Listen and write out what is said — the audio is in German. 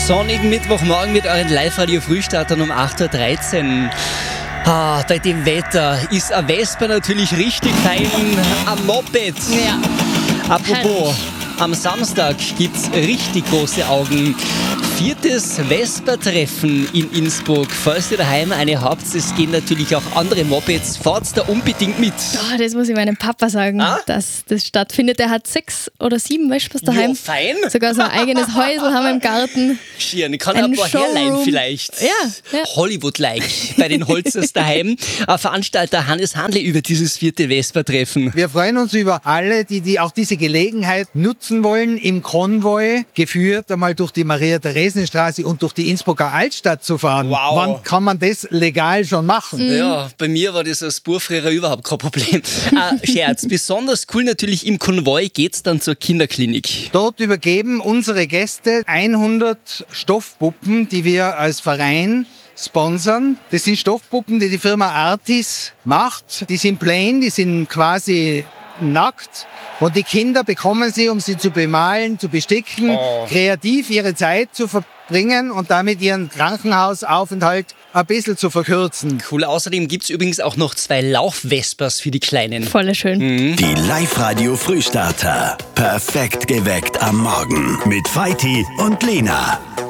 sonnigen Mittwochmorgen mit euren Live-Radio-Frühstartern um 8.13 Uhr. Bei dem Wetter ist eine Vespa natürlich richtig fein am Moped. Ja. Apropos, am Samstag gibt's richtig große Augen. 4. Vespa-Treffen in Innsbruck. Falls ihr daheim eine habt, es gehen natürlich auch andere Mopeds. Fahrt's da unbedingt mit. Das muss ich meinem Papa sagen, dass das stattfindet. Er hat 6 oder 7 Vespas daheim. Ja, fein. Sogar so ein eigenes Häusl haben wir im Garten. Schön, ich kann ein paar herleihen vielleicht. Ja. Hollywood-like bei den Holzers daheim. Veranstalter Hannes Handle über dieses 4. Vespa-Treffen. Wir freuen uns über alle, die auch diese Gelegenheit nutzen wollen, im Konvoi geführt einmal durch die Maria-Theresien-Straße und durch die Innsbrucker Altstadt zu fahren. Wow. Wann kann man das legal schon machen? Ja, bei mir war das als Burfrierer überhaupt kein Problem. Scherz, besonders cool natürlich im Konvoi geht's dann zur Kinderklinik. Dort übergeben unsere Gäste 100 Stoffpuppen, die wir als Verein sponsern. Das sind Stoffpuppen, die die Firma Artis macht. Die sind plain, die sind quasi nackt. Und die Kinder bekommen sie, um sie zu bemalen, zu besticken, kreativ ihre Zeit zu verbringen und damit ihren Krankenhausaufenthalt ein bisschen zu verkürzen. Cool, außerdem gibt's übrigens auch noch 2 Laufvespers für die Kleinen. Voll schön. Die Live-Radio-Frühstarter. Perfekt geweckt am Morgen mit Veit und Lena.